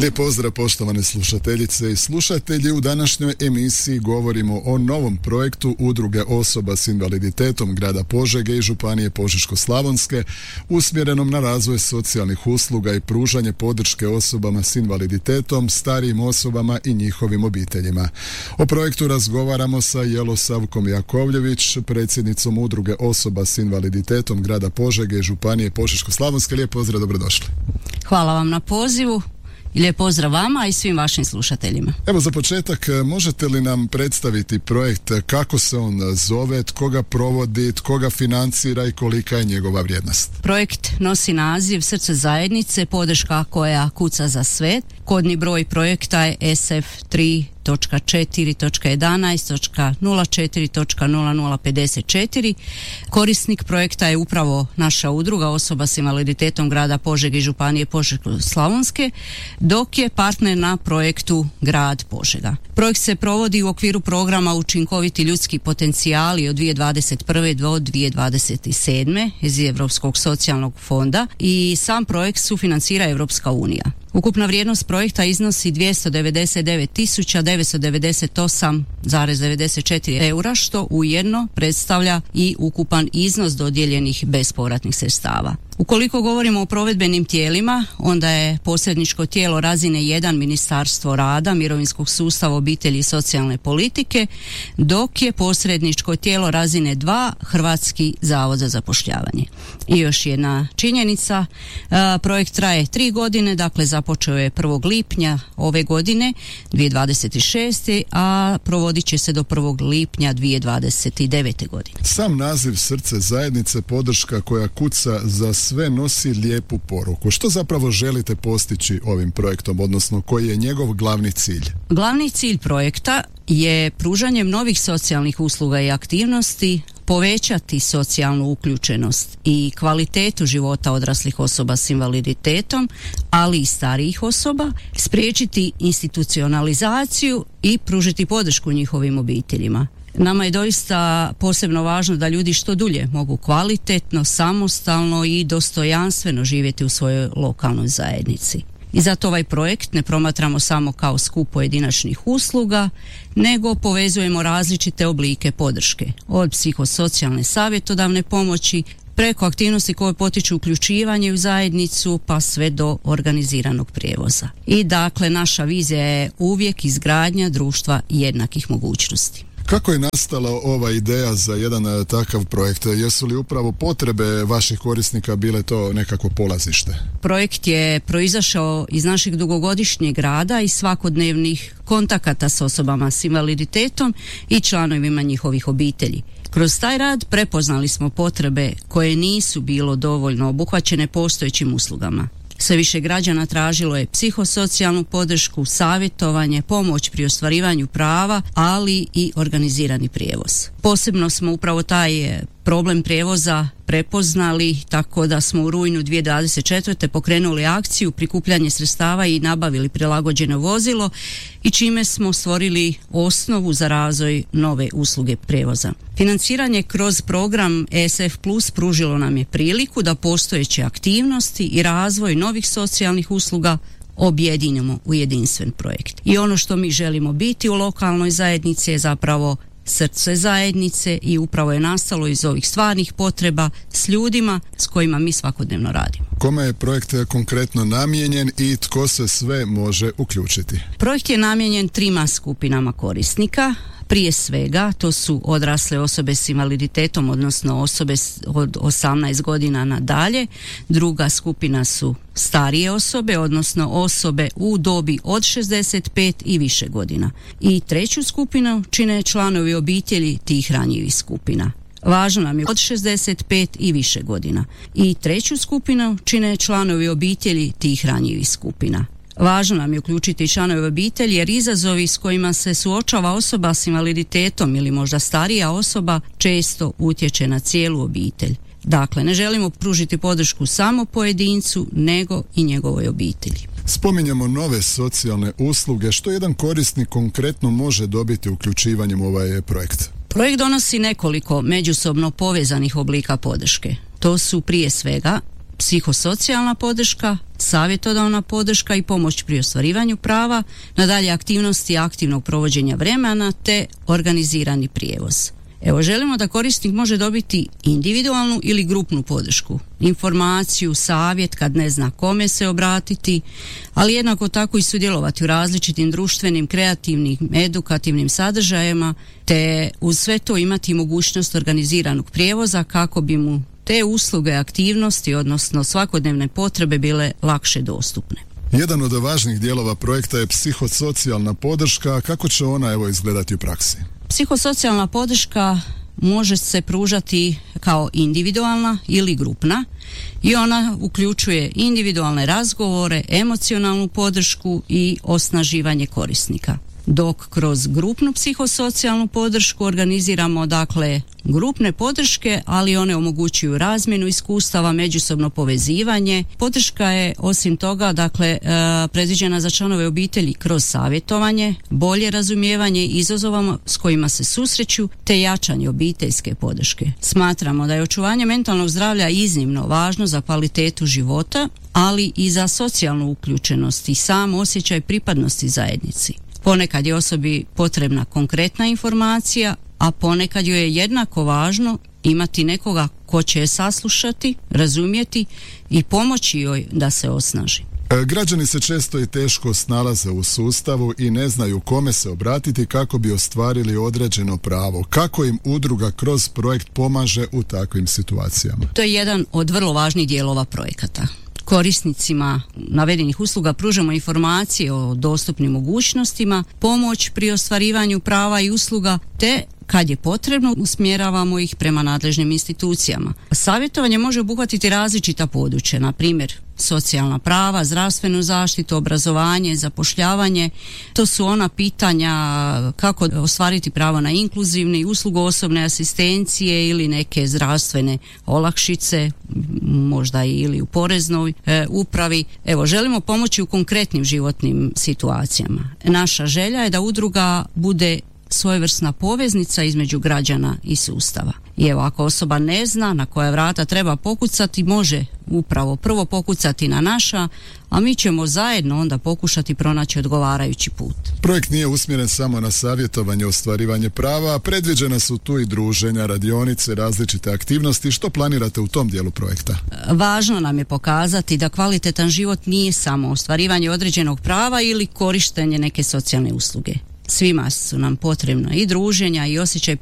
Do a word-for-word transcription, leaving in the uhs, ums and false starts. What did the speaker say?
Lijep pozdrav poštovane slušateljice i slušatelji. U današnjoj emisiji govorimo o novom projektu Udruge osoba s invaliditetom grada Požege i Županije Požeško-slavonske usmjerenom na razvoj socijalnih usluga i pružanje podrške osobama s invaliditetom, starijim osobama i njihovim obiteljima. O projektu razgovaramo sa Jelosavkom Jakovljević, predsjednicom Udruge osoba s invaliditetom grada Požege i Županije Požeško-slavonske. Lijep pozdrav, dobrodošli. Hvala vam na pozivu. I lijep pozdrav vama i svim vašim slušateljima. Evo za početak, možete li nam predstaviti projekt, kako se on zove, tko ga provodi, tko ga financira i kolika je njegova vrijednost? Projekt nosi naziv Srce zajednice, podrška koja kuca za svet. Kodni broj projekta je S F tri točka četiri točka jedanaest točka nula četiri točka nula nula pedeset četiri. Korisnik projekta je upravo naša udruga osoba s invaliditetom grada Požege i Županije Požeško-slavonske, dok je partner na projektu grad Požega. Projekt se provodi u okviru programa Učinkoviti ljudski potencijali od dvije tisuće dvadeset prve do dvije tisuće dvadeset sedme iz Europskog socijalnog fonda i sam projekt sufinancira Europska unija. Ukupna vrijednost projekta iznosi dvjesto devedeset devet tisuća devetsto devedeset osam zarez devedeset četiri eura, što ujedno predstavlja i ukupan iznos dodijeljenih bespovratnih sredstava. Ukoliko govorimo o provedbenim tijelima, onda je posredničko tijelo razine jedan Ministarstvo rada, mirovinskog sustava, obitelji i socijalne politike, dok je posredničko tijelo razine dva Hrvatski zavod za zapošljavanje. I još jedna činjenica, projekt traje tri godine, dakle započeo je prvog lipnja ove godine dvije tisuće dvadeset šeste. a provodit će se do prvog lipnja dvije tisuće dvadeset devete. godine. Sam naziv Srce zajednice, podrška koja kuca za sve, nosi lijepu poruku. Što zapravo želite postići ovim projektom, odnosno koji je njegov glavni cilj? Glavni cilj projekta je pružanjem novih socijalnih usluga i aktivnosti, povećati socijalnu uključenost i kvalitetu života odraslih osoba s invaliditetom, ali i starijih osoba, spriječiti institucionalizaciju i pružiti podršku njihovim obiteljima. Nama je doista posebno važno da ljudi što dulje mogu kvalitetno, samostalno i dostojanstveno živjeti u svojoj lokalnoj zajednici. I zato ovaj projekt ne promatramo samo kao skup pojedinačnih usluga, nego povezujemo različite oblike podrške, od psihosocijalne savjetodavne pomoći, preko aktivnosti koje potiču uključivanje u zajednicu, pa sve do organiziranog prijevoza. I dakle, naša vizija je uvijek izgradnja društva jednakih mogućnosti. Kako je nastala ova ideja za jedan takav projekt? Jesu li upravo potrebe vaših korisnika bile to nekako polazište? Projekt je proizašao iz našeg dugogodišnjeg rada i svakodnevnih kontakata s osobama s invaliditetom i članovima njihovih obitelji. Kroz taj rad prepoznali smo potrebe koje nisu bilo dovoljno obuhvaćene postojećim uslugama. Sve više građana tražilo je psihosocijalnu podršku, savjetovanje, pomoć pri ostvarivanju prava, ali i organizirani prijevoz. Posebno smo upravo taj problem prijevoza prepoznali, tako da smo u rujnu dvije tisuće dvadeset četvrte. pokrenuli akciju prikupljanje sredstava i nabavili prilagođeno vozilo i čime smo stvorili osnovu za razvoj nove usluge prijevoza. Financiranje kroz program E S F plus pružilo nam je priliku da postojeće aktivnosti i razvoj novih socijalnih usluga objedinimo u jedinstven projekt. I ono što mi želimo biti u lokalnoj zajednici je zapravo srce zajednice i upravo je nastalo iz ovih stvarnih potreba s ljudima s kojima mi svakodnevno radimo. Kome je projekt konkretno namijenjen i tko se sve može uključiti? Projekt je namijenjen trima skupinama korisnika. Prije svega to su odrasle osobe s invaliditetom, odnosno osobe od osamnaest godina nadalje. Druga skupina su starije osobe, odnosno osobe u dobi od šezdeset pet i više godina. I treću skupinu čine članovi obitelji tih ranjivih skupina. Važno nam je od šezdeset pet i više godina. I treću skupinu čine članovi obitelji tih ranjivih skupina. Važno nam je uključiti članove obitelji jer izazovi s kojima se suočava osoba s invaliditetom ili možda starija osoba često utječe na cijelu obitelj. Dakle, ne želimo pružiti podršku samo pojedincu, nego i njegovoj obitelji. Spominjamo nove socijalne usluge. Što jedan korisnik konkretno može dobiti uključivanjem u ovaj projekt? Projekt donosi nekoliko međusobno povezanih oblika podrške. To su prije svega psihosocijalna podrška, savjetodavna podrška i pomoć pri ostvarivanju prava, nadalje aktivnosti aktivnog provođenja vremena te organizirani prijevoz. Evo, želimo da korisnik može dobiti individualnu ili grupnu podršku, informaciju, savjet kad ne zna kome se obratiti, ali jednako tako i sudjelovati u različitim društvenim, kreativnim, edukativnim sadržajima, te uz sve to imati mogućnost organiziranog prijevoza kako bi mu te usluge, aktivnosti, odnosno svakodnevne potrebe bile lakše dostupne. Jedan od važnih dijelova projekta je psihosocijalna podrška. Kako će ona evo izgledati u praksi? Psihosocijalna podrška može se pružati kao individualna ili grupna i ona uključuje individualne razgovore, emocionalnu podršku i osnaživanje korisnika. Dok kroz grupnu psihosocijalnu podršku organiziramo dakle grupne podrške, ali one omogućuju razmjenu iskustava, međusobno povezivanje. Podrška je osim toga dakle e, predviđena za članove obitelji kroz savjetovanje, bolje razumijevanje izazova s kojima se susreću te jačanje obiteljske podrške. Smatramo da je očuvanje mentalnog zdravlja iznimno važno za kvalitetu života, ali i za socijalnu uključenost i sam osjećaj pripadnosti zajednici. Ponekad je osobi potrebna konkretna informacija, a ponekad joj je jednako važno imati nekoga ko će je saslušati, razumjeti i pomoći joj da se osnaži. Građani se često i teško snalaze u sustavu i ne znaju kome se obratiti kako bi ostvarili određeno pravo. Kako im udruga kroz projekt pomaže u takvim situacijama? To je jedan od vrlo važnih dijelova projekata. Korisnicima navedenih usluga pružamo informacije o dostupnim mogućnostima, pomoć pri ostvarivanju prava i usluga, te kad je potrebno usmjeravamo ih prema nadležnim institucijama. Savjetovanje može obuhvatiti različita područja, na primjer socijalna prava, zdravstvenu zaštitu, obrazovanje, zapošljavanje. To su ona pitanja kako ostvariti pravo na inkluzivni, uslugu osobne asistencije ili neke zdravstvene olakšice, možda ili u poreznoj e, upravi. Evo, želimo pomoći u konkretnim životnim situacijama. Naša želja je da udruga bude svojevrsna poveznica između građana i sustava. I evo, ako osoba ne zna na koja vrata treba pokucati, može upravo prvo pokucati na naša, a mi ćemo zajedno onda pokušati pronaći odgovarajući put. Projekt nije usmjeren samo na savjetovanje, ostvarivanje prava, predviđena su tu i druženja, radionice, različite aktivnosti. Što planirate u tom dijelu projekta? Važno nam je pokazati da kvalitetan život nije samo ostvarivanje određenog prava ili korištenje neke socijalne usluge. Svima su nam potrebna i druženja i osjećaj